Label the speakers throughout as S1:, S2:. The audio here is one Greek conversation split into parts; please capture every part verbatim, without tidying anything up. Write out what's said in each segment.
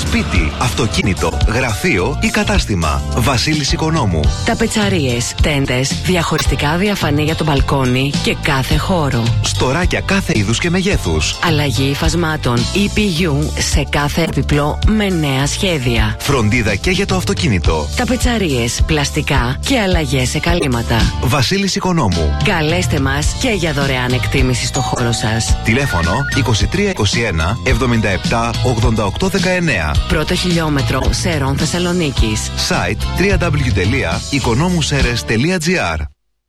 S1: σπίτι, αυτοκίνητο, γραφείο ή κατάστημα. Βασίλης Οικονόμου.
S2: Ταπετσαρίες, τέντες, διαχωριστικά διαφανή για το μπαλκόνι και κάθε χώρο.
S1: Στοράκια κάθε είδους και μεγέθους.
S2: Αλλαγή υφασμάτων ι πι γιου σε κάθε έπιπλο με νέα σχέδια.
S1: Φροντίδα και για το αυτοκίνητο.
S2: Ταπετσαρίες, πλαστικά και αλλαγές σε καλύματα.
S1: Βασίλης Οικονόμου.
S2: Καλέστε μας και για δωρεάν εκτίμηση στο χώρο σας.
S1: Τηλέφωνο είκοσι τρία είκοσι ένα εβδομήντα επτά ογδόντα οκτώ δεκαεννέα.
S2: Πρώτο χιλιόμετρο Σερών Θεσσαλονίκης.
S1: Site double-u double-u double-u τελεία οικονόμουσερες τελεία τζι άρ.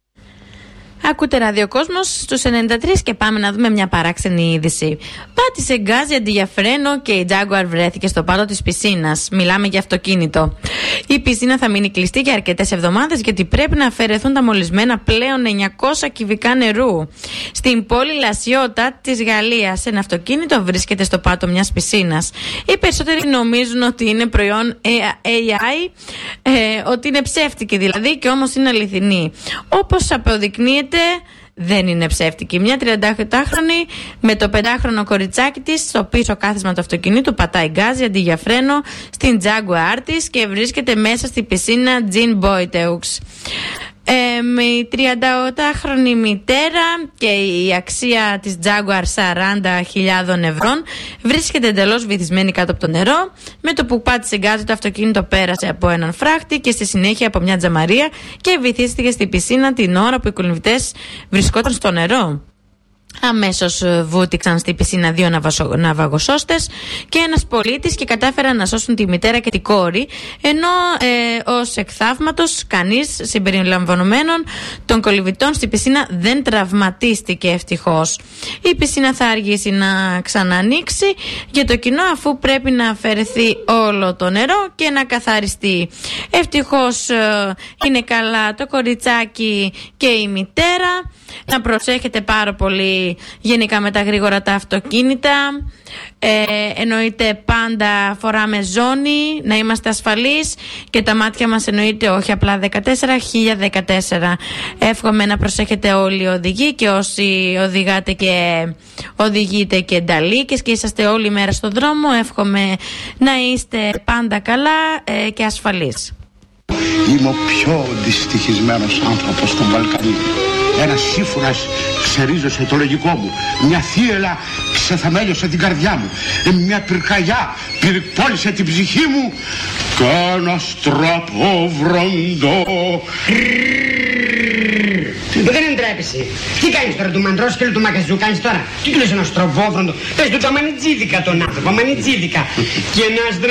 S3: Ακούτε ραδιοκόσμος στους ενενήντα τρία και πάμε να δούμε μια παράξενη είδηση. Πάτησε γκάζι αντί για φρένο και η Jaguar βρέθηκε στο πάτο της πισίνας. Μιλάμε για αυτοκίνητο. Η πισίνα θα μείνει κλειστή για αρκετές εβδομάδες γιατί πρέπει να αφαιρεθούν τα μολυσμένα πλέον εννιακόσια κυβικά νερού. Στην πόλη Λασιώτα της Γαλλίας ένα αυτοκίνητο βρίσκεται στο πάτο μιας πισίνας. Οι περισσότεροι νομίζουν ότι είναι προϊόν έι άι, ε, ότι είναι ψεύτικη δηλαδή και όμως είναι αληθινή. Όπως αποδεικνύεται, δεν είναι ψεύτικη. Μια τριαντάχρονη με το πεντάχρονο κοριτσάκι της στο πίσω κάθισμα του αυτοκινήτου πατάει γκάζι αντί για φρένο στην Jaguar της και βρίσκεται μέσα στη πισίνα Jean Boiteux. Ε, η τριανταοκτάχρονη μητέρα και η αξία της Jaguar σαράντα χιλιάδες ευρώ βρίσκεται εντελώς βυθισμένη κάτω από το νερό. Με το που πάτησε γκάζι το αυτοκίνητο πέρασε από έναν φράχτη και στη συνέχεια από μια τζαμαρία και βυθίστηκε στη πισίνα την ώρα που οι κολυμβητές βρισκόταν στο νερό. Αμέσως βούτυξαν στη πισίνα δύο ναυαγοσώστες και ένας πολίτης και κατάφεραν να σώσουν τη μητέρα και την κόρη, ενώ ε, ως εκ θαύματος κανείς συμπεριλαμβανομένων των κολυμβητών στη πισίνα δεν τραυματίστηκε ευτυχώς. Η πισίνα θα αργήσει να ξανανοίξει για το κοινό αφού πρέπει να αφαιρεθεί όλο το νερό και να καθαριστεί. Ευτυχώς ε, είναι καλά το κοριτσάκι και η μητέρα. Να προσέχετε πάρα πολύ γενικά με τα γρήγορα τα αυτοκίνητα. Ε, εννοείται πάντα φοράμε ζώνη, να είμαστε ασφαλείς και τα μάτια μας εννοείται όχι απλά δεκατέσσερα, χίλια δεκατέσσερα. Εύχομαι να προσέχετε όλοι οι οδηγοί και όσοι οδηγάτε και οδηγείτε και νταλίκες και είσαστε όλη μέρα στον δρόμο. Εύχομαι να είστε πάντα καλά ε, και ασφαλείς.
S4: Είμαι ο πιο δυστυχισμένος άνθρωπος στον Βαλκανί. Ένας σύμφωνας ξερίζωσε το λογικό μου. Μια θύελα ξεθαμέλιωσε την καρδιά μου. Μια πυρκαγιά πυρπόλησε την ψυχή μου. Κι ένα στραπόβροντο.
S5: Δεν εντρέπεσαι. Τι κάνεις τώρα, του μαντρός και του μαγαζιού κάνεις τώρα? Τι του λες ένα στραβόβροντο? Πες του τα μανιτζίδικα τον άνθρωπο, μανιτζίδικα. Και ένας